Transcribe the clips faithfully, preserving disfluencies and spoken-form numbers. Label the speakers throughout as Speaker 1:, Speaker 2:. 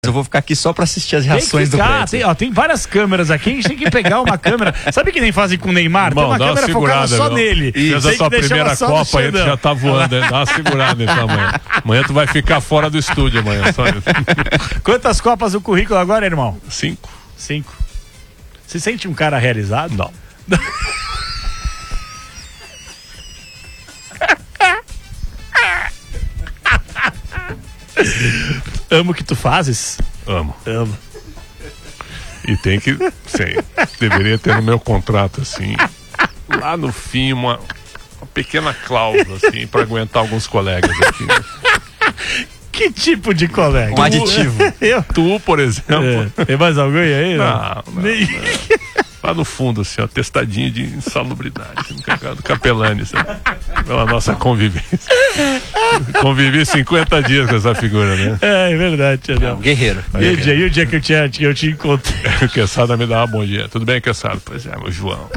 Speaker 1: Eu vou ficar aqui só pra assistir as reações do Pretzel.
Speaker 2: Tem, ó, tem várias câmeras aqui, a gente tem que pegar uma câmera. Sabe que nem fazem com o Neymar?
Speaker 3: Irmão,
Speaker 2: tem uma câmera
Speaker 3: uma
Speaker 2: focada só
Speaker 3: meu.
Speaker 2: nele.
Speaker 3: Fez a sua primeira Copa aí, tu já tá voando. Dá uma segurada então amanhã. Amanhã tu vai ficar fora do estúdio amanhã. Só isso.
Speaker 2: Quantas Copas o currículo agora, irmão?
Speaker 3: Cinco.
Speaker 2: Cinco. Você sente um cara realizado?
Speaker 3: Não.
Speaker 2: Amo o que tu fazes?
Speaker 3: Amo.
Speaker 2: Amo.
Speaker 3: E tem que, sim, deveria ter no meu contrato, assim, lá no fim, uma, uma pequena cláusula, assim, pra aguentar alguns colegas aqui.
Speaker 2: Que tipo de colega?
Speaker 1: Um aditivo.
Speaker 2: Eu?
Speaker 3: Tu, por exemplo.
Speaker 2: É. Tem mais alguém aí?
Speaker 3: Não, não,
Speaker 2: Nem...
Speaker 3: não. Lá no fundo, assim, ó, testadinho de insalubridade, assim, do Capelani, sabe? Pela nossa convivência. Convivi cinquenta dias com essa figura, né?
Speaker 2: É, é verdade,
Speaker 1: é um guerreiro.
Speaker 2: E o dia, e o dia que eu te, que eu te encontrei?
Speaker 3: O Quesada me dava bom dia. Tudo bem, Quesada? Pois é, meu João.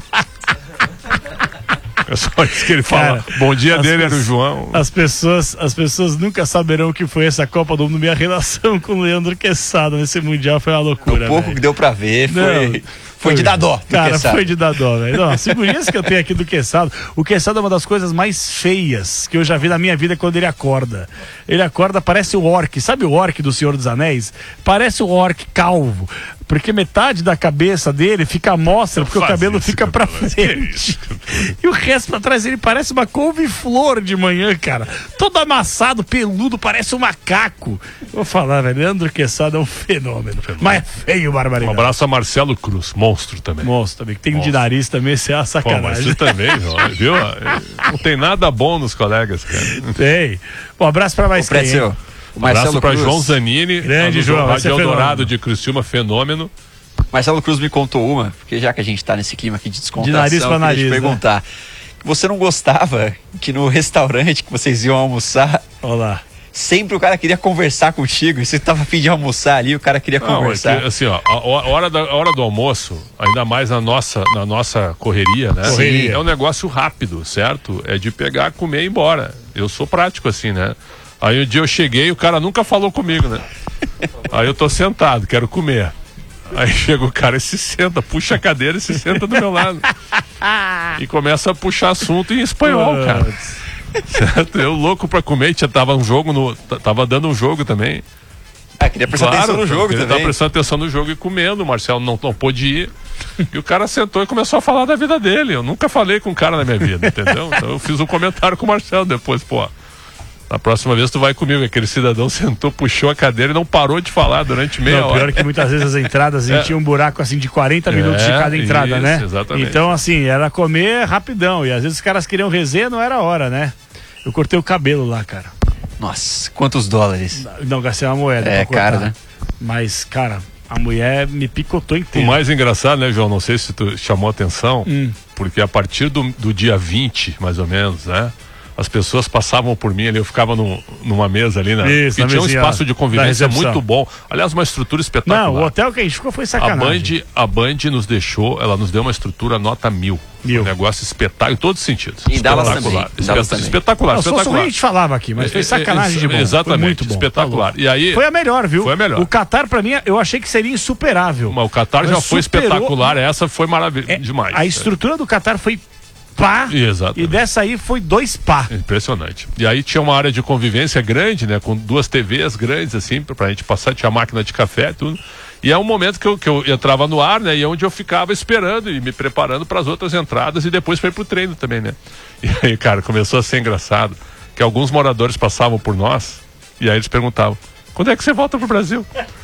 Speaker 3: É só isso que ele fala. Cara, bom dia dele era o João.
Speaker 2: As pessoas, as pessoas nunca saberão o que foi essa Copa do Mundo. Minha relação com o Leandro Quesada nesse Mundial foi uma loucura.
Speaker 1: O pouco
Speaker 2: véio.
Speaker 1: que deu pra ver foi...
Speaker 2: Não.
Speaker 1: Foi de dar dó.
Speaker 2: Cara, Quesada. Foi de dar dó, velho. As figurinhas que eu tenho aqui do Quesada. O Quesada é uma das coisas mais feias que eu já vi na minha vida quando ele acorda. Ele acorda, parece o orc. Sabe o orc do Senhor dos Anéis? Parece o orc calvo. Porque metade da cabeça dele fica à mostra, porque o cabelo fica pra frente. E o resto pra trás, ele parece uma couve-flor de manhã, cara. Todo amassado, peludo, parece um macaco. Vou falar, velho, Leandro Quesada é um fenômeno. fenômeno. Mas é feio, barbaridade.
Speaker 3: Um abraço a Marcelo Cruz, monstro também.
Speaker 2: Monstro também. Tem um de nariz também, isso é uma sacanagem.
Speaker 3: Pô, mas você também, viu? Não tem nada bom nos colegas, cara.
Speaker 2: Tem. Um abraço pra mais quem,
Speaker 1: Pretzel.
Speaker 3: Um abraço para João Zanini,
Speaker 2: grande João,
Speaker 3: Rádio Eldorado de Criciúma, fenômeno.
Speaker 1: Marcelo Cruz me contou uma, porque já que a gente tá nesse clima aqui de descontração,
Speaker 2: de nariz pra nariz,
Speaker 1: eu queria te perguntar. Né? Você não gostava que no restaurante que vocês iam almoçar,
Speaker 2: olá,
Speaker 1: sempre o cara queria conversar contigo, e você tava a fim de almoçar ali, o cara queria não, conversar.
Speaker 3: É que, assim, ó, a hora, da, a hora do almoço, ainda mais na nossa, na nossa correria, né?
Speaker 2: Correria.
Speaker 3: É um negócio rápido, certo? É de pegar, comer e ir embora. Eu sou prático assim, né? Aí um dia eu cheguei e o cara nunca falou comigo, né? Aí eu tô sentado, quero comer. Aí chega o cara e se senta, puxa a cadeira e se senta do meu lado. E começa a puxar assunto em espanhol, cara. Certo? Eu louco pra comer, tinha, tava um jogo no. Tava dando um jogo também.
Speaker 1: Ah, queria prestar
Speaker 3: claro,
Speaker 1: atenção no jogo
Speaker 3: ele
Speaker 1: também.
Speaker 3: Tava prestando atenção no jogo e comendo, o Marcelo não, não pôde ir. E o cara sentou e começou a falar da vida dele. Eu nunca falei com um cara na minha vida, entendeu? Então eu fiz um comentário com o Marcelo depois, pô. Na próxima vez tu vai comigo. Aquele cidadão sentou, puxou a cadeira e não parou de falar durante meia
Speaker 2: não,
Speaker 3: hora.
Speaker 2: Pior que muitas vezes as entradas, a gente é. tinha um buraco assim de quarenta minutos
Speaker 3: é,
Speaker 2: de cada entrada,
Speaker 3: isso,
Speaker 2: né?
Speaker 3: Exatamente.
Speaker 2: Então assim, era comer rapidão. E às vezes os caras queriam resenha, não era hora, né? Eu cortei o cabelo lá, cara.
Speaker 1: Nossa, quantos dólares?
Speaker 2: Não, gastei uma moeda.
Speaker 1: É caro, né?
Speaker 2: Mas, cara, a mulher me picotou inteiro.
Speaker 3: O mais engraçado, né, João? Não sei se tu chamou atenção,
Speaker 2: hum.
Speaker 3: porque a partir do, do dia vinte, mais ou menos, né? As pessoas passavam por mim ali, eu ficava no, numa mesa ali, né?
Speaker 2: Isso,
Speaker 3: e tinha um espaço de convivência muito bom. Aliás, uma estrutura espetacular.
Speaker 2: Não, o hotel que a gente ficou foi sacanagem.
Speaker 3: A Band, a Band nos deixou, ela nos deu uma estrutura nota mil.
Speaker 2: Mil.
Speaker 3: Um negócio espetáculo, em todos os sentidos.
Speaker 1: E Dallas também.
Speaker 3: Dallas também. Espetacular,
Speaker 2: não,
Speaker 3: espetacular.
Speaker 2: Só a gente falava aqui, mas foi sacanagem de bom.
Speaker 3: Exatamente,
Speaker 2: foi muito bom.
Speaker 3: Espetacular. E aí,
Speaker 2: foi a melhor, viu?
Speaker 3: Foi a melhor.
Speaker 2: O Qatar, pra mim, eu achei que seria insuperável.
Speaker 3: Mas o Qatar já foi
Speaker 2: superou...
Speaker 3: espetacular, essa foi maravilhosa é, demais.
Speaker 2: A estrutura do Qatar foi pá,
Speaker 3: exatamente.
Speaker 2: E dessa aí foi dois pá.
Speaker 3: Impressionante. E aí tinha uma área de convivência grande, né? Com duas T Vs grandes, assim, pra, pra gente passar, tinha máquina de café e tudo. E é um momento que eu, que eu entrava no ar, né? E é onde eu ficava esperando e me preparando para as outras entradas e depois foi pro treino também, né? E aí, cara, começou a ser engraçado que alguns moradores passavam por nós e aí eles perguntavam, quando é que você volta pro Brasil?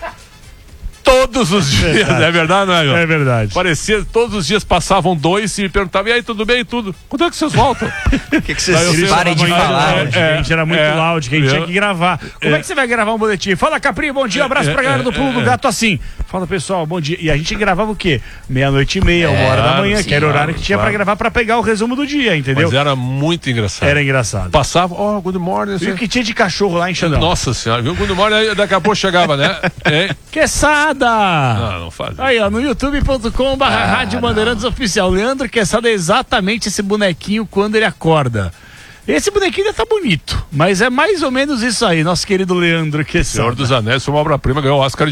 Speaker 3: Todos os dias, verdade. É verdade, não é, João?
Speaker 2: É verdade.
Speaker 3: Parecia, todos os dias passavam dois e me perguntavam, e aí, tudo bem e tudo? Quando é que vocês voltam?
Speaker 1: O que, que vocês parem de falar?
Speaker 2: Loud, é, a gente era muito é, loud, que a gente é, tinha que gravar. Como é, é que você vai gravar um boletim? Fala, Capri, bom dia, abraço é, pra galera do Pulo é, do Gato assim. Fala, pessoal, bom dia. E a gente gravava o quê? Meia-noite e meia, é, uma hora da manhã, sim, que era o horário que tinha claro. Pra gravar pra pegar o resumo do dia, entendeu?
Speaker 3: Mas era muito engraçado.
Speaker 2: Era engraçado.
Speaker 3: Passava, ó, oh, good morning.
Speaker 2: E o que tinha de cachorro lá em Xandão?
Speaker 3: Nossa senhora, viu? Good morning, aí daqui a pouco chegava, né? É.
Speaker 2: Quesada!
Speaker 3: Não, não faz.
Speaker 2: Aí, ó, no youtube ponto com barra Rádio Bandeirantes Oficial. Leandro Quesada é exatamente esse bonequinho quando ele acorda. Esse bonequinho ainda tá bonito, mas é mais ou menos isso aí, nosso querido Leandro Quesada.
Speaker 3: Senhor dos Anéis foi uma obra-prima, ganhou o Oscar de